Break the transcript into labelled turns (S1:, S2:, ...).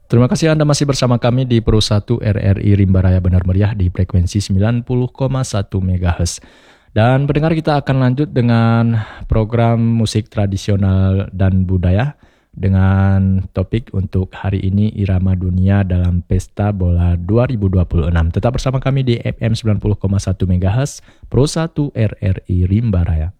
S1: Terima kasih Anda masih bersama kami di Pro 1 RRI Rimba Raya Benar Meriah di frekuensi 90,1 MHz. Dan pendengar, kita akan lanjut dengan program musik tradisional dan budaya dengan topik untuk hari ini Irama Dunia dalam Pesta Bola 2026. Tetap bersama kami di FM 90,1 MHz Pro 1 RRI Rimba Raya.